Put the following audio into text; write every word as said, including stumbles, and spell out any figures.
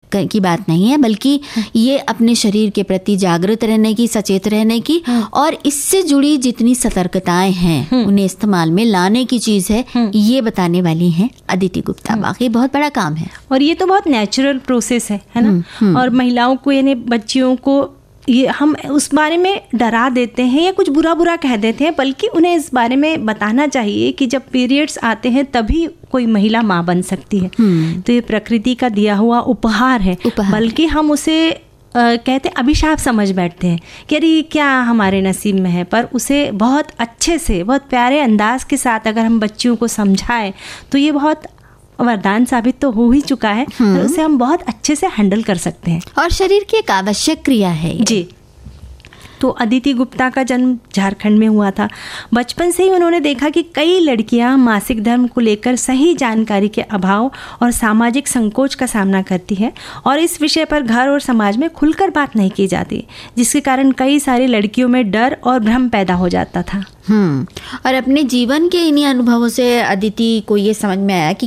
की बात नहीं है, बल्कि ये अपने शरीर के प्रति जागृत रहने की, सचेत रहने की और इससे जुड़ी जितनी सतर्कताएं हैं उन्हें इस्तेमाल में लाने की चीज है, ये बताने वाली हैं अदिति गुप्ता। बाकी बहुत बड़ा काम है और ये तो बहुत नेचुरल प्रोसेस है है ना। और महिलाओं को यानी बच्चियों को ये हम उस बारे में डरा देते हैं या कुछ बुरा बुरा कह देते हैं, बल्कि उन्हें इस बारे में बताना चाहिए कि जब पीरियड्स आते हैं तभी कोई महिला माँ बन सकती है। तो ये प्रकृति का दिया हुआ उपहार है, बल्कि हम उसे आ, कहते अभिशाप समझ बैठते हैं कि अरे क्या हमारे नसीब में है। पर उसे बहुत अच्छे से, बहुत प्यारे अंदाज के साथ अगर हम बच्चियों को समझाएं तो ये बहुत वरदान साबित तो हो ही चुका है, तो उसे हम बहुत अच्छे से हैंडल कर सकते हैं और शरीर की एक आवश्यक क्रिया है जी। तो अदिति गुप्ता का जन्म झारखंड में हुआ था। बचपन से ही उन्होंने देखा कि कई लड़कियां मासिक धर्म को लेकर सही जानकारी के अभाव और सामाजिक संकोच का सामना करती है और इस विषय पर घर और समाज में खुलकर बात नहीं की जाती, जिसके कारण कई सारी लड़कियों में डर और भ्रम पैदा हो जाता था। हम्म और अपने जीवन के इन्हीं अनुभवों से अदिति को ये समझ में आया कि